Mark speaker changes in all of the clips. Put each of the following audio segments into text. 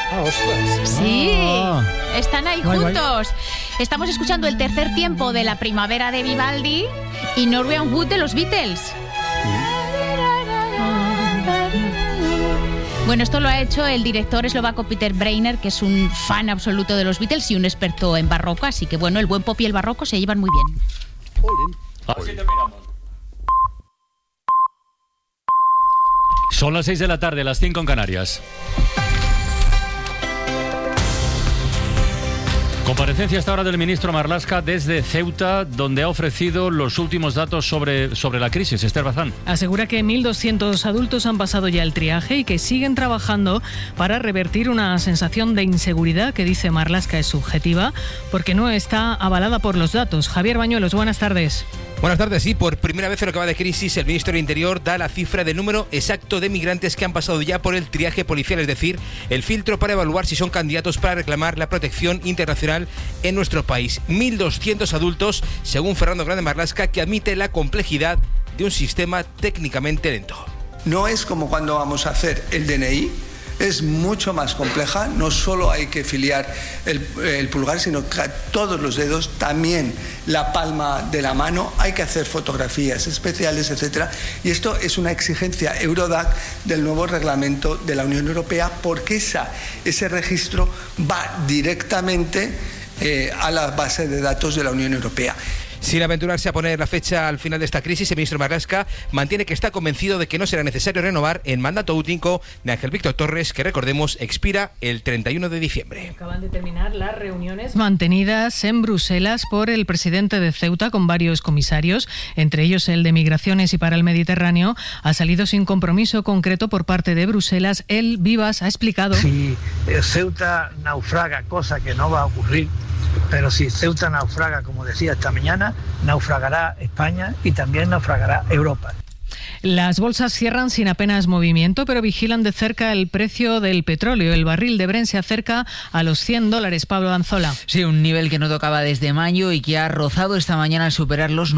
Speaker 1: ostras.
Speaker 2: Sí, están ahí juntos. Estamos escuchando el tercer tiempo de La primavera de Vivaldi y Norwegian Wood de los Beatles. Bueno, esto lo ha hecho el director eslovaco Peter Breiner, que es un fan absoluto de los Beatles y un experto en barroco, así que bueno, el buen pop y el barroco se llevan muy bien.
Speaker 3: Así terminamos. Son las 6 de la tarde, las 5 en Canarias. Comparecencia hasta ahora del ministro Marlaska desde Ceuta, donde ha ofrecido los últimos datos sobre la crisis. Esther Bazán.
Speaker 4: Asegura que 1.200 adultos han pasado ya el triaje y que siguen trabajando para revertir una sensación de inseguridad que, dice Marlaska, es subjetiva porque no está avalada por los datos. Javier Bañuelos, buenas tardes.
Speaker 5: Buenas tardes. Sí, por primera vez en lo que va de crisis, el ministro del Interior da la cifra del número exacto de migrantes que han pasado ya por el triaje policial, es decir, el filtro para evaluar si son candidatos para reclamar la protección internacional en nuestro país. 1.200 adultos, según Fernando Grande Marlaska, que admite la complejidad de un sistema técnicamente lento.
Speaker 6: No es como cuando vamos a hacer el DNI. Es mucho más compleja, no solo hay que filiar el pulgar, sino que todos los dedos, también la palma de la mano, hay que hacer fotografías especiales, etc. Y esto es una exigencia Eurodac del nuevo reglamento de la Unión Europea, porque ese registro va directamente a la base de datos de la Unión Europea.
Speaker 5: Sin aventurarse a poner la fecha al final de esta crisis, el ministro Marlaska mantiene que está convencido de que no será necesario renovar el mandato único de Ángel Víctor Torres, que recordemos expira el 31 de diciembre.
Speaker 4: Acaban de terminar las reuniones mantenidas en Bruselas por el presidente de Ceuta con varios comisarios, entre ellos el de Migraciones y para el Mediterráneo. Ha salido sin compromiso concreto por parte de Bruselas. El Vivas ha explicado.
Speaker 7: Si Ceuta naufraga, cosa que no va a ocurrir, pero si Ceuta naufraga, como decía esta mañana, naufragará España y también naufragará Europa.
Speaker 4: Las bolsas cierran sin apenas movimiento, pero vigilan de cerca el precio del petróleo. El barril de Brent se acerca a los $100. Pablo Anzola.
Speaker 8: Sí, un nivel que no tocaba desde mayo y que ha rozado esta mañana al superar los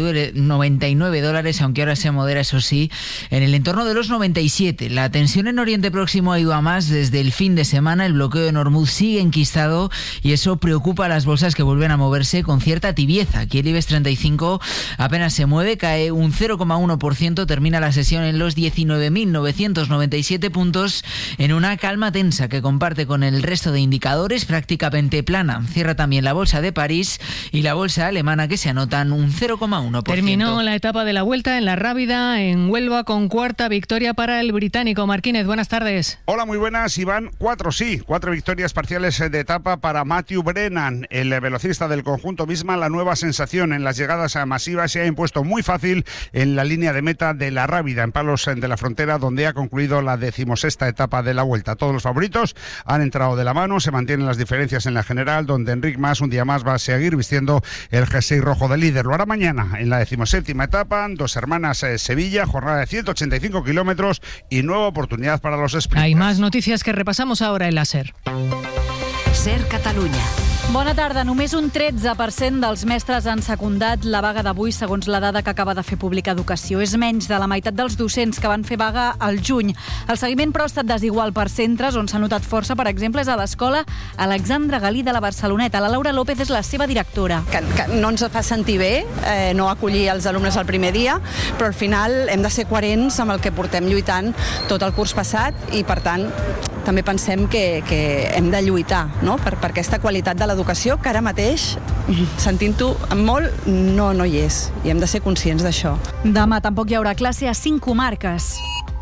Speaker 8: $99, aunque ahora se modera, eso sí, en el entorno de los 97. La tensión en Oriente Próximo ha ido a más desde el fin de semana. El bloqueo de Hormuz sigue enquistado y eso preocupa a las bolsas, que vuelven a moverse con cierta tibieza. Aquí el IBEX 35 apenas se mueve, cae un 0,1%, termina la sesión en los 19.997 puntos, en una calma tensa que comparte con el resto de indicadores, prácticamente plana. Cierra también la bolsa de París y la bolsa alemana, que se anotan un 0,1%.
Speaker 4: Terminó la etapa de la Vuelta en La Rábida, en Huelva, con cuarta victoria para el británico. Marquínez, buenas tardes.
Speaker 9: Hola, muy buenas, Iván. Cuatro victorias parciales de etapa para Matthew Brennan, el velocista del conjunto Visma. La nueva sensación en las llegadas masivas se ha impuesto muy fácil en la línea de meta de La Rábida, en Palos de la Frontera, donde ha concluido la 16ª etapa de la Vuelta. Todos los favoritos han entrado de la mano, se mantienen las diferencias en la general, donde Enric Mas un día más va a seguir vistiendo el jersey rojo del líder. Lo hará mañana en la 17ª etapa, Dos Hermanas Sevilla, jornada de 185 kilómetros y nueva oportunidad para los sprinters.
Speaker 4: Hay más noticias que repasamos ahora en la SER.
Speaker 10: SER Catalunya.
Speaker 11: Bona tarda. Només un 13% dels mestres han secundat la vaga d'avui, segons la dada que acaba de fer pública Educació. És menys de la meitat dels docents que van fer vaga al juny. El seguiment, però, ha estat desigual per centres. On s'ha notat força, per exemple, és a l'escola Alexandre Galí de la Barceloneta. La Laura López és la seva directora.
Speaker 12: Que no ens fa sentir bé no acollir els alumnes el primer dia, però al final hem de ser coherents amb el que portem lluitant tot el curs passat i, per tant, també pensem que hem de lluitar, no? per aquesta qualitat de l'educació, que ara mateix, sentint-ho molt, no hi és. I hem de ser conscients d'això.
Speaker 11: Demà tampoc hi haurà classe a 5 comarques.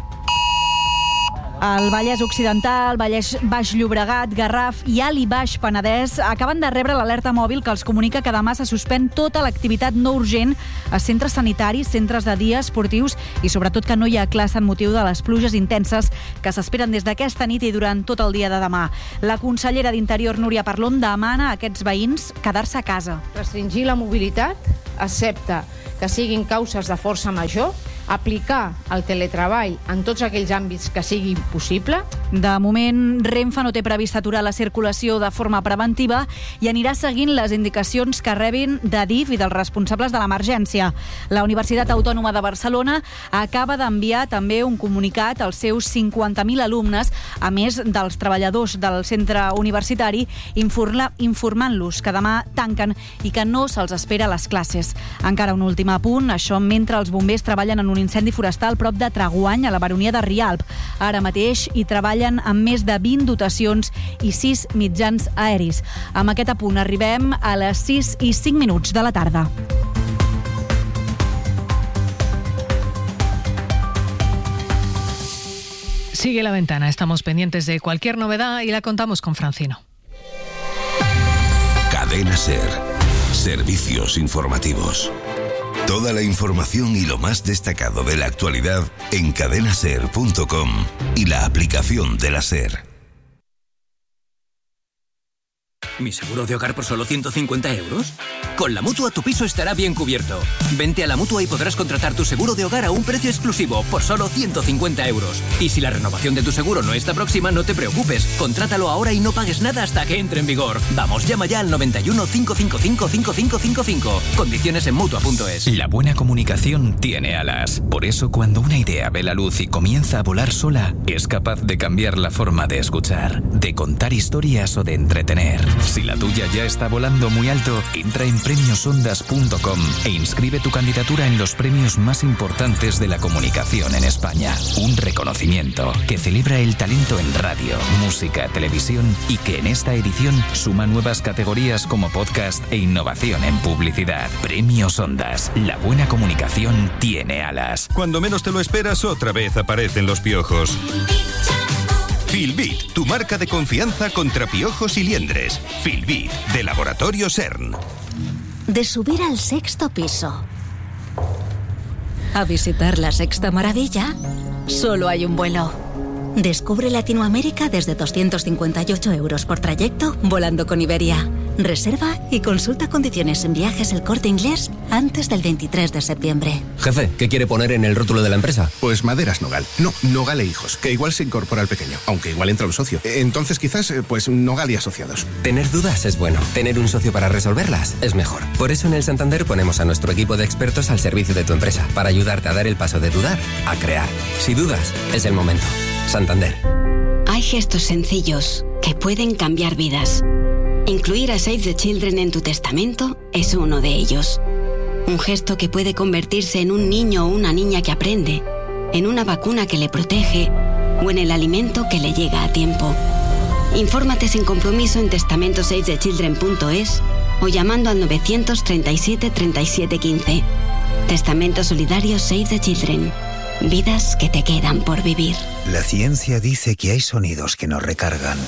Speaker 11: El Vallès Occidental, Baix Llobregat, Garraf i Alt i Baix Penedès acaben de rebre l'alerta mòbil que els comunica que demà se suspèn tota l'activitat no urgent a centres sanitaris, centres de dia, esportius i sobretot que no hi ha classe en motiu de les pluges intenses que s'esperen des d'aquesta nit i durant tot el dia de demà. La consellera d'Interior, Núria Parlon, demana a aquests veïns quedar-se a casa.
Speaker 13: Restringir la mobilitat, excepte que siguin causes de força major,
Speaker 1: aplicar el teletreball en tots aquells àmbits que sigui possible.
Speaker 11: De moment, Renfe no té previst aturar la circulació de forma preventiva i anirà seguint les indicacions que rebin d'Adif i dels responsables de l'emergència. La Universitat Autònoma de Barcelona acaba d'enviar també un comunicat als seus 50.000 alumnes, a més dels treballadors del centre universitari, informant-los que demà tanquen i que no se'ls espera a les classes. Encara un últim apunt, això mentre els bombers treballen en un incendi forestal prop de Traguany, a la baronia de Rialb. Ara mateix hi treballen amb més de 20 dotacions i 6 mitjans aeris. Amb aquest apunt arribem a les 6:05 de la tarda.
Speaker 4: Sigue La Ventana. Estamos pendientes de cualquier novedad y la contamos con Francino.
Speaker 13: Cadena SER. Servicios informativos. Toda la información y lo más destacado de la actualidad en cadenaser.com y la aplicación de la SER.
Speaker 14: ¿Mi seguro de hogar por solo 150 euros? Con la Mutua tu piso estará bien cubierto. Vente a la Mutua y podrás contratar tu seguro de hogar a un precio exclusivo por solo 150 euros. Y si la renovación de tu seguro no está próxima, no te preocupes. Contrátalo ahora y no pagues nada hasta que entre en vigor. Vamos, llama ya al 91 555 5555. Condiciones en Mutua.es.
Speaker 15: La buena comunicación tiene alas. Por eso, cuando una idea ve la luz y comienza a volar sola, es capaz de cambiar la forma de escuchar, de contar historias o de entretener. Si la tuya ya está volando muy alto, entra en premiosondas.com e inscribe tu candidatura en los premios más importantes de la comunicación en España. Un reconocimiento que celebra el talento en radio, música, televisión y que en esta edición suma nuevas categorías como podcast e innovación en publicidad. Premios Ondas. La buena comunicación tiene alas.
Speaker 16: Cuando menos te lo esperas, otra vez aparecen los piojos. Filbit, tu marca de confianza contra piojos y liendres. Filbit, de Laboratorio CERN.
Speaker 17: De subir al 6º piso a visitar la Sexta Maravilla, solo hay un vuelo. Descubre Latinoamérica desde 258 euros por trayecto volando con Iberia. Reserva y consulta condiciones en Viajes El Corte Inglés antes del 23 de septiembre.
Speaker 18: Jefe, ¿qué quiere poner en el rótulo de la empresa?
Speaker 19: Pues Maderas Nogal. No, Nogal e Hijos, que igual se incorpora al pequeño, aunque igual entra un socio. Entonces quizás, pues Nogal y Asociados.
Speaker 18: Tener dudas es bueno. Tener un socio para resolverlas es mejor. Por eso en el Santander ponemos a nuestro equipo de expertos al servicio de tu empresa, para ayudarte a dar el paso de dudar a crear. Si dudas, es el momento. Santander.
Speaker 20: Hay gestos sencillos que pueden cambiar vidas. Incluir a Save the Children en tu testamento es uno de ellos. Un gesto que puede convertirse en un niño o una niña que aprende, en una vacuna que le protege o en el alimento que le llega a tiempo. Infórmate sin compromiso en testamentosavethechildren.es o llamando al 937 37 15. Testamento solidario Save the Children. Vidas que te quedan por vivir.
Speaker 21: La ciencia dice que hay sonidos que nos recargan.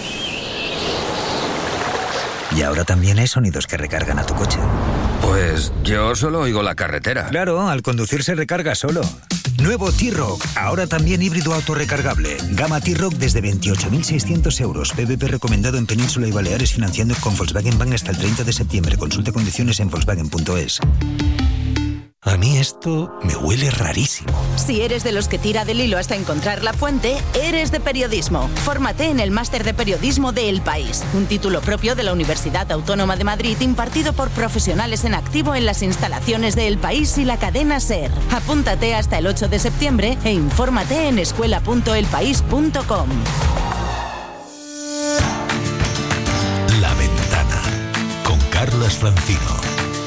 Speaker 21: Y ahora también hay sonidos que recargan a tu coche.
Speaker 22: Pues yo solo oigo la carretera.
Speaker 21: Claro, al conducir se recarga solo. Nuevo T-Roc, ahora también híbrido autorrecargable. Gama T-Roc desde 28.600 euros. PVP recomendado en Península y Baleares, financiando con Volkswagen Bank hasta el 30 de septiembre. Consulte condiciones en Volkswagen.es.
Speaker 23: A mí esto me huele rarísimo.
Speaker 24: Si eres de los que tira del hilo hasta encontrar la fuente, eres de periodismo. Fórmate en el Máster de Periodismo de El País, un título propio de la Universidad Autónoma de Madrid impartido por profesionales en activo en las instalaciones de El País y la cadena SER. Apúntate hasta el 8 de septiembre e infórmate en escuela.elpaís.com.
Speaker 13: La Ventana con Carlos Francino.